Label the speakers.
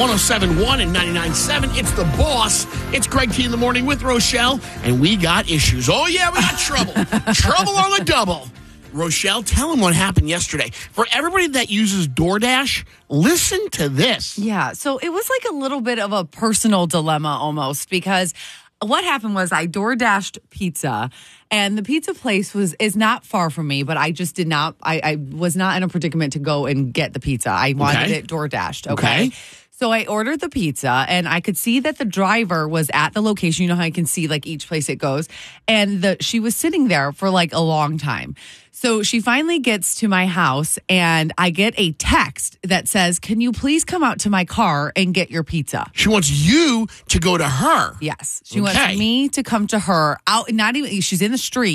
Speaker 1: 107.1 and 99.7. It's The Boss. It's Greg T in the morning with Rochelle, and we got issues. Oh, yeah, we got trouble. Trouble on the double. Rochelle, tell them what happened yesterday. For everybody that uses DoorDash, listen to this.
Speaker 2: Yeah, so it was like a little bit of a personal dilemma almost, because what happened was I DoorDashed pizza, and the pizza place is not far from me, but I just did not, I was not in a predicament to go and get the pizza. I wanted it DoorDashed, okay? So I ordered the pizza, and I could see that the driver was at the location. You know how I can see like each place it goes, and she was sitting there for like a long time. So she finally gets to my house, and I get a text that says, "Can you please come out to my car and get your pizza?"
Speaker 1: She wants you to go to her.
Speaker 2: Yes. She wants me to come to her out. Not even, she's in the street.